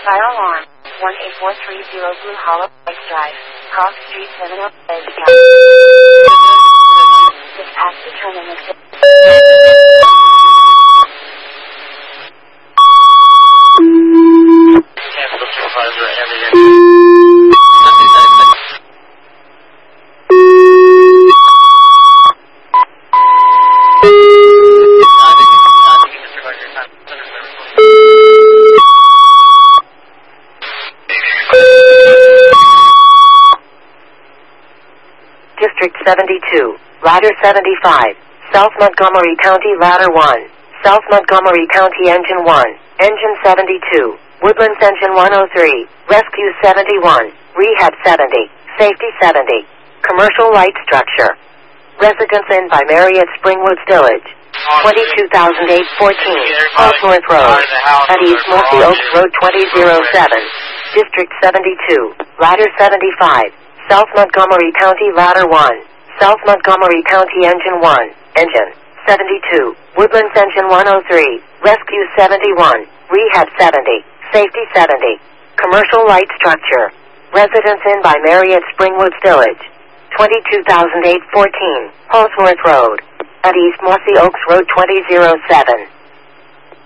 Fire alarm. 18430 Blue Hollow Lakes Drive. Cross Street 708. Dispatch determine exit. Cancel supervisor heavy in. District 72, Ladder 75, South Montgomery County Ladder 1, South Montgomery County Engine 1, Engine 72, Woodlands Engine 103, Rescue 71, Rehab 70, Safety 70, Commercial Light Structure. Residence Inn by Marriott Springwoods Village, 22,814, Hawthorne Road, at East Mossy Oaks Road 2007, District 72, Ladder 75, South Montgomery County Ladder 1, South Montgomery County Engine 1, Engine 72, Woodlands Engine 103, Rescue 71, Rehab 70, Safety 70, Commercial Light Structure. Residence Inn by Marriott Springwoods Village, 22,814, Hawthorne Road, at East Mossy Oaks Road 2007.